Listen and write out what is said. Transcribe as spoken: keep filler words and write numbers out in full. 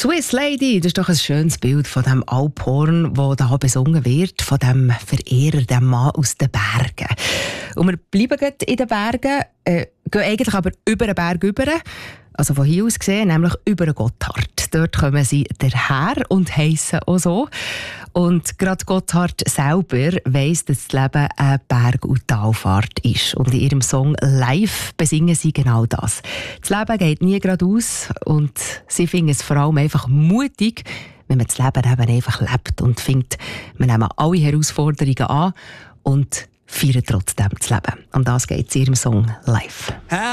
Swiss Lady, das ist doch ein schönes Bild von dem Alphorn, das da besungen wird, von dem Verehrer, dem Mann aus den Bergen. Und wir bleiben gerade in den Bergen, äh, gehen eigentlich aber über den Berg über, also von hier aus gesehen, nämlich über den Gotthard. Dort kommen sie daher und heissen auch so. Und gerade Gotthard selber weiss, dass das Leben eine Berg- und Talfahrt ist. Und in ihrem Song «Live» besingen sie genau das. Das Leben geht nie geradeaus und sie finden es vor allem einfach mutig, wenn man das Leben eben einfach lebt und findet, wir nehmen alle Herausforderungen an und feiern trotzdem das Leben. Um das geht es in ihrem Song «Live».